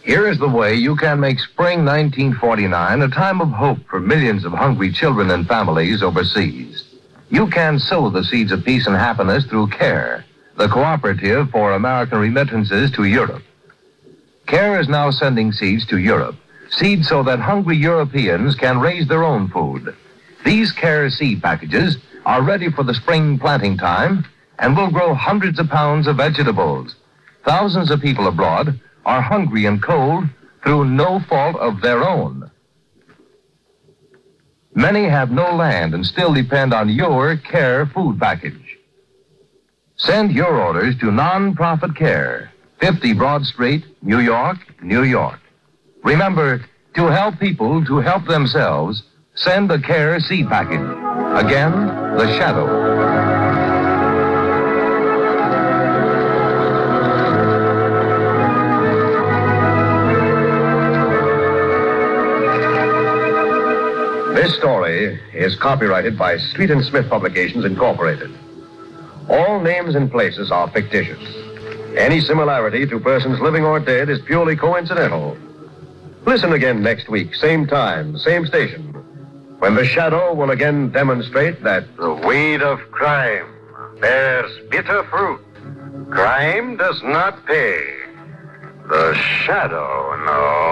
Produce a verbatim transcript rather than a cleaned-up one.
Here is the way you can make spring nineteen forty-nine a time of hope for millions of hungry children and families overseas. You can sow the seeds of peace and happiness through CARE, the cooperative for American remittances to Europe. CARE is now sending seeds to Europe, seeds so that hungry Europeans can raise their own food. These CARE seed packages are ready for the spring planting time and will grow hundreds of pounds of vegetables. Thousands of people abroad are hungry and cold through no fault of their own. Many have no land and still depend on your CARE food package. Send your orders to Non-Profit CARE, fifty Broad Street, New York, New York. Remember, to help people to help themselves, send the CARE seed package. Again, the shadow. This story is copyrighted by Street and Smith Publications, Incorporated. All names and places are fictitious. Any similarity to persons living or dead is purely coincidental. Listen again next week, same time, same station, when the shadow will again demonstrate that the weed of crime bears bitter fruit. Crime does not pay. The shadow knows.